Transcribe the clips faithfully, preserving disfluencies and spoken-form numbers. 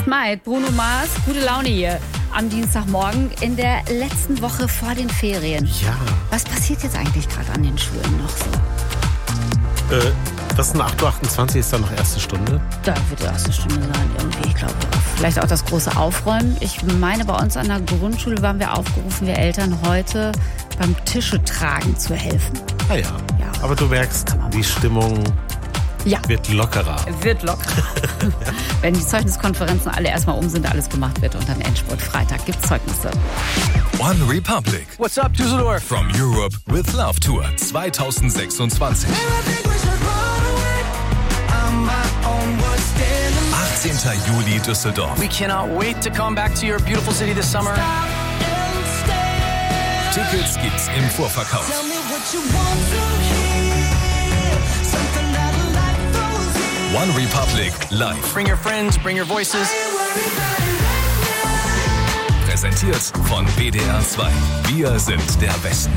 Last Night, Bruno Mars, gute Laune hier am Dienstagmorgen in der letzten Woche vor den Ferien. Ja. Was passiert jetzt eigentlich gerade an den Schulen noch so? Äh, das ist eine acht Uhr achtundzwanzig, ist dann noch erste Stunde? Da wird die erste Stunde sein irgendwie, ich glaube. Vielleicht auch das große Aufräumen. Ich meine, bei uns an der Grundschule waren wir aufgerufen, wir Eltern heute beim Tische tragen zu helfen. Ah ja. Ja. Aber du merkst, die Stimmung Ja. wird lockerer. Wird lockerer. Wenn die Zeugniskonferenzen alle erstmal um sind, alles gemacht wird und dann Endspurt Freitag gibt's Zeugnisse. One Republic. What's up, Düsseldorf? From Europe with Love Tour zwanzig sechsundzwanzig. achtzehnten Juli Düsseldorf. We cannot wait to come back to your beautiful city this summer. Tickets gibt's im Vorverkauf. One Republic live. Bring your friends, bring your voices. Präsentiert von W D R zwei. Wir sind der Westen.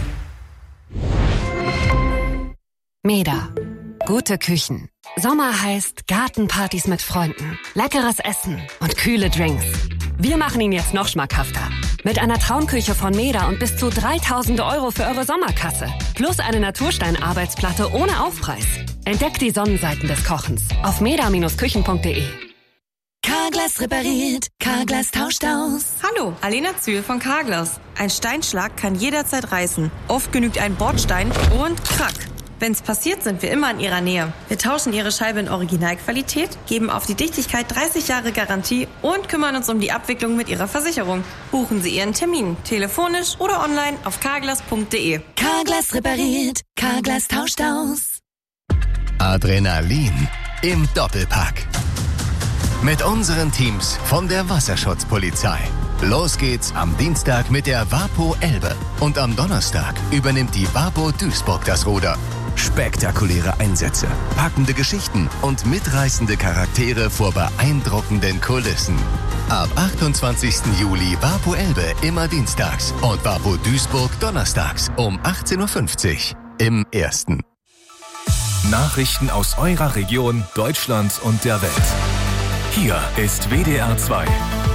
Meda. Gute Küchen. Sommer heißt Gartenpartys mit Freunden, leckeres Essen und kühle Drinks. Wir machen ihn jetzt noch schmackhafter. Mit einer Traumküche von Meda und bis zu dreitausend Euro für eure Sommerkasse. Plus eine Naturstein-Arbeitsplatte ohne Aufpreis. Entdeckt die Sonnenseiten des Kochens auf meda Bindestrich küchen Punkt de. Carglass repariert, Carglass tauscht aus. Hallo, Alena Zühl von Carglass. Ein Steinschlag kann jederzeit reißen. Oft genügt ein Bordstein und krack. Wenn's passiert, sind wir immer in Ihrer Nähe. Wir tauschen Ihre Scheibe in Originalqualität, geben auf die Dichtigkeit dreißig Jahre Garantie und kümmern uns um die Abwicklung mit Ihrer Versicherung. Buchen Sie Ihren Termin, telefonisch oder online auf carglass Punkt de. Carglass repariert, Carglass tauscht aus. Adrenalin im Doppelpack. Mit unseren Teams von der Wasserschutzpolizei. Los geht's am Dienstag mit der WaPo Elbe. Und am Donnerstag übernimmt die WaPo Duisburg das Ruder. Spektakuläre Einsätze, packende Geschichten und mitreißende Charaktere vor beeindruckenden Kulissen. Ab achtundzwanzigsten Juli WaPo Elbe immer dienstags und WaPo Duisburg donnerstags um achtzehn Uhr fünfzig im Ersten. Nachrichten aus eurer Region, Deutschland und der Welt. Hier ist W D R zwei.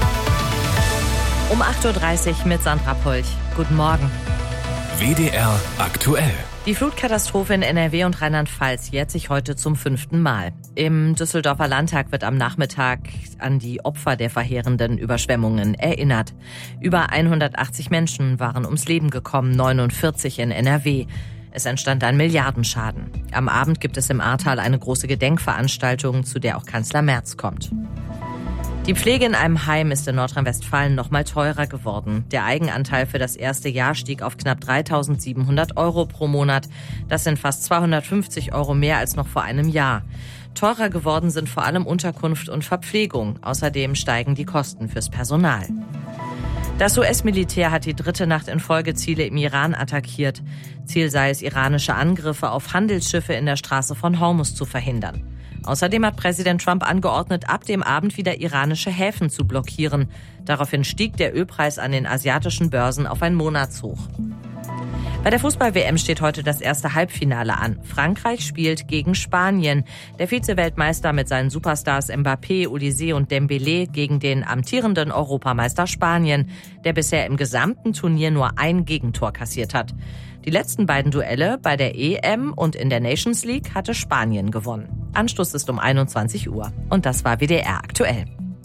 Um acht Uhr dreißig mit Sandra Polch. Guten Morgen. W D R aktuell. Die Flutkatastrophe in N R W und Rheinland-Pfalz jährt sich heute zum fünften Mal. Im Düsseldorfer Landtag wird am Nachmittag an die Opfer der verheerenden Überschwemmungen erinnert. Über hundertachtzig Menschen waren ums Leben gekommen, neunundvierzig in N R W. Es entstand ein Milliardenschaden. Am Abend gibt es im Ahrtal eine große Gedenkveranstaltung, zu der auch Kanzler Merz kommt. Die Pflege in einem Heim ist in Nordrhein-Westfalen noch mal teurer geworden. Der Eigenanteil für das erste Jahr stieg auf knapp dreitausendsiebenhundert Euro pro Monat. Das sind fast zweihundertfünfzig Euro mehr als noch vor einem Jahr. Teurer geworden sind vor allem Unterkunft und Verpflegung. Außerdem steigen die Kosten fürs Personal. Das U S-Militär hat die dritte Nacht in Folge Ziele im Iran attackiert. Ziel sei es, iranische Angriffe auf Handelsschiffe in der Straße von Hormuz zu verhindern. Außerdem hat Präsident Trump angeordnet, ab dem Abend wieder iranische Häfen zu blockieren. Daraufhin stieg der Ölpreis an den asiatischen Börsen auf ein Monatshoch. Bei der Fußball-W M steht heute das erste Halbfinale an. Frankreich spielt gegen Spanien. Der Vize-Weltmeister mit seinen Superstars Mbappé, Olise und Dembélé gegen den amtierenden Europameister Spanien, der bisher im gesamten Turnier nur ein Gegentor kassiert hat. Die letzten beiden Duelle bei der E M und in der Nations League hatte Spanien gewonnen. Anstoß ist um einundzwanzig Uhr. Und das war W D R aktuell.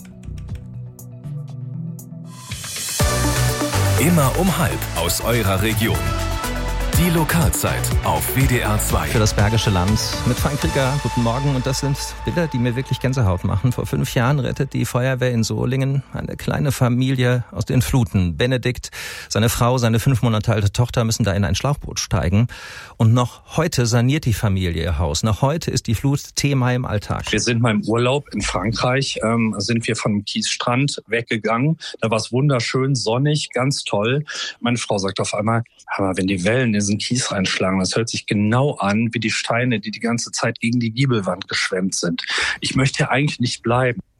Immer um halb aus eurer Region. Die Lokalzeit auf W D R zwei. Für das Bergische Land mit Frank Krieger. Guten Morgen. Und das sind Bilder, die mir wirklich Gänsehaut machen. Vor fünf Jahren rettet die Feuerwehr in Solingen eine kleine Familie aus den Fluten. Benedikt, seine Frau, seine fünf Monate alte Tochter müssen da in ein Schlauchboot steigen. Und noch heute saniert die Familie ihr Haus. Noch heute ist die Flut Thema im Alltag. Wir sind mal im Urlaub in Frankreich, ähm, sind wir vom Kiesstrand weggegangen. Da war es wunderschön, sonnig, ganz toll. Meine Frau sagt auf einmal, aber wenn die Wellen in diesen Kies reinschlagen, das hört sich genau an wie die Steine, die die ganze Zeit gegen die Giebelwand geschwemmt sind. Ich möchte hier eigentlich nicht bleiben.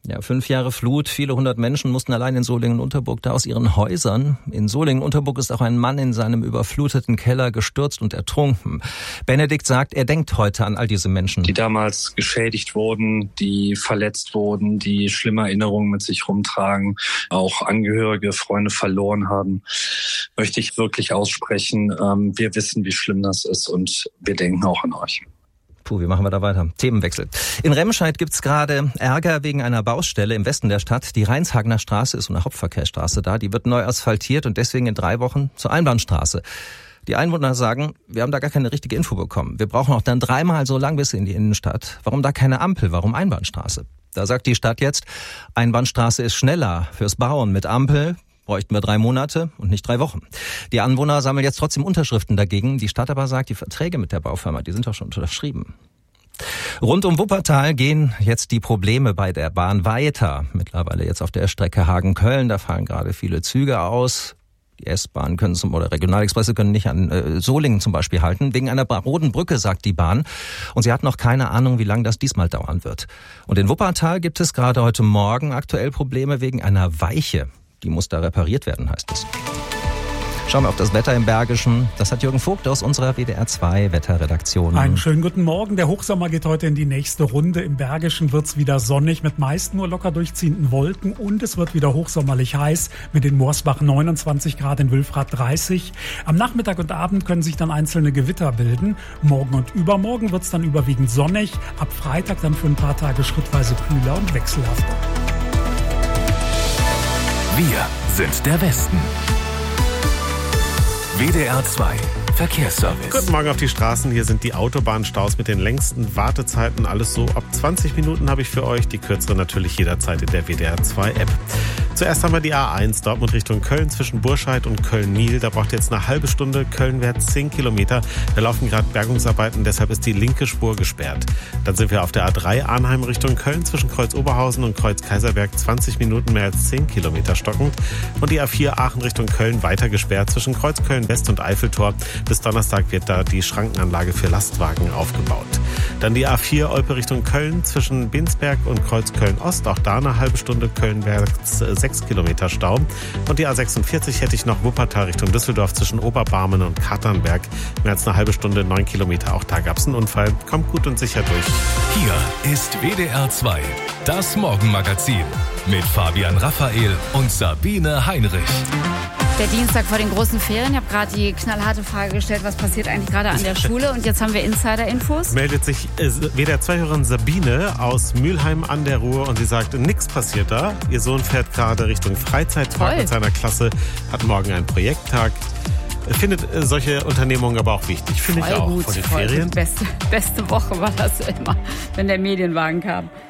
Ja, fünf Jahre Flut, viele hundert Menschen mussten allein in Solingen-Unterburg da aus ihren Häusern. In Solingen-Unterburg ist auch ein Mann in seinem überfluteten Keller gestürzt und ertrunken. Benedikt sagt, er denkt heute an all diese Menschen. Die damals geschädigt wurden, die verletzt wurden, die schlimme Erinnerungen mit sich rumtragen, auch Angehörige, Freunde verloren haben, möchte ich wirklich aussprechen. Wir wissen, wie schlimm das ist und wir denken auch an euch. Puh, wie machen wir da weiter? Themenwechsel. In Remscheid gibt's gerade Ärger wegen einer Baustelle im Westen der Stadt. Die Rheinshagener Straße ist eine Hauptverkehrsstraße da. Die wird neu asphaltiert und deswegen in drei Wochen zur Einbahnstraße. Die Einwohner sagen, wir haben da gar keine richtige Info bekommen. Wir brauchen auch dann dreimal so lang bis in die Innenstadt. Warum da keine Ampel? Warum Einbahnstraße? Da sagt die Stadt jetzt, Einbahnstraße ist schneller fürs Bauen mit Ampel. Bräuchten wir drei Monate und nicht drei Wochen. Die Anwohner sammeln jetzt trotzdem Unterschriften dagegen. Die Stadt aber sagt, die Verträge mit der Baufirma, die sind doch schon unterschrieben. Rund um Wuppertal gehen jetzt die Probleme bei der Bahn weiter. Mittlerweile jetzt auf der Strecke Hagen-Köln, da fallen gerade viele Züge aus. Die S-Bahn können zum, oder Regionalexpresse können nicht an äh, Solingen zum Beispiel halten, wegen einer roten Brücke, sagt die Bahn. Und sie hat noch keine Ahnung, wie lange das diesmal dauern wird. Und in Wuppertal gibt es gerade heute Morgen aktuell Probleme wegen einer Weiche. Die muss da repariert werden, heißt es. Schauen wir auf das Wetter im Bergischen. Das hat Jürgen Vogt aus unserer W D R zwei Wetterredaktion. Einen schönen guten Morgen. Der Hochsommer geht heute in die nächste Runde. Im Bergischen wird's wieder sonnig mit meist nur locker durchziehenden Wolken. Und es wird wieder hochsommerlich heiß mit in Morsbach neunundzwanzig Grad, in Wülfrath dreißig. Am Nachmittag und Abend können sich dann einzelne Gewitter bilden. Morgen und übermorgen wird's dann überwiegend sonnig. Ab Freitag dann für ein paar Tage schrittweise kühler und wechselhafter. Wir sind der Westen. W D R zwei Verkehrsservice. Guten Morgen auf die Straßen. Hier sind die Autobahnstaus mit den längsten Wartezeiten. Alles so ab zwanzig Minuten habe ich für euch. Die kürzere natürlich jederzeit in der W D R zwei App. Zuerst haben wir die A eins Dortmund Richtung Köln zwischen Burscheid und Köln-Niel. Da braucht ihr jetzt eine halbe Stunde. Kölnwärts zehn Kilometer. Da laufen gerade Bergungsarbeiten, deshalb ist die linke Spur gesperrt. Dann sind wir auf der A drei Arnheim Richtung Köln zwischen Kreuz Oberhausen und Kreuz Kaiserberg. zwanzig Minuten, mehr als zehn Kilometer stockend. Und die A vier Aachen Richtung Köln weiter gesperrt zwischen Kreuz Köln West und Eiffeltor. Bis Donnerstag wird da die Schrankenanlage für Lastwagen aufgebaut. Dann die A vier Olpe Richtung Köln zwischen Binsberg und Kreuz Köln Ost. Auch da eine halbe Stunde. Kölnwärts sechs Kilometer Stau. Und die A sechsundvierzig hätte ich noch Wuppertal Richtung Düsseldorf zwischen Oberbarmen und Katernberg. Mehr als eine halbe Stunde, neun Kilometer. Auch da gab es einen Unfall. Kommt gut und sicher durch. Hier ist W D R zwei, das Morgenmagazin mit Fabian Raphael und Sabine Heinrich. Der Dienstag vor den großen Ferien. Ich habe gerade die knallharte Frage gestellt, was passiert eigentlich gerade an der Schule? Und jetzt haben wir Insider-Infos. Meldet sich äh, W D R zwei-Hörerin Sabine aus Mülheim an der Ruhr und sie sagt, nichts passiert da. Ihr Sohn fährt gerade Richtung Freizeitpark Toll. mit seiner Klasse, hat morgen einen Projekttag. Findet äh, solche Unternehmungen aber auch wichtig. Finde ich auch. Gut, vor den voll Ferien. gut. Beste, beste Woche war das immer, wenn der Medienwagen kam.